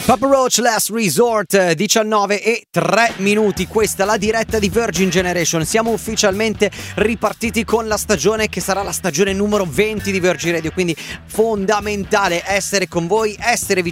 Papa Roach, Last Resort, 19:03. Questa è la diretta di Virgin Generation. Siamo ufficialmente ripartiti con la stagione che sarà la stagione numero 20 di Virgin Radio, quindi fondamentale essere con voi, essere vicini